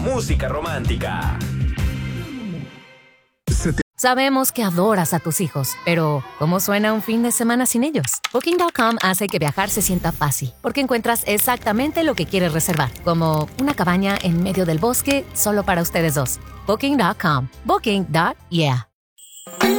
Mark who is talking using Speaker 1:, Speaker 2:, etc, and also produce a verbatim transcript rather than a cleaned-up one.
Speaker 1: música romántica.
Speaker 2: Sabemos que adoras a tus hijos, pero ¿cómo suena un fin de semana sin ellos? Booking punto com hace que viajar se sienta fácil, porque encuentras exactamente lo que quieres reservar, como una cabaña en medio del bosque solo para ustedes dos. Booking punto com. Booking. Yeah.